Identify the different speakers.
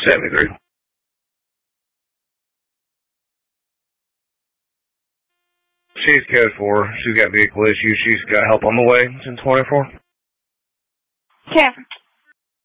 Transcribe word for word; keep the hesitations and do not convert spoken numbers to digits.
Speaker 1: seventy-three. She's code four. She's got vehicle issues. She's got help on the way. It's in twenty-four.
Speaker 2: Catherine.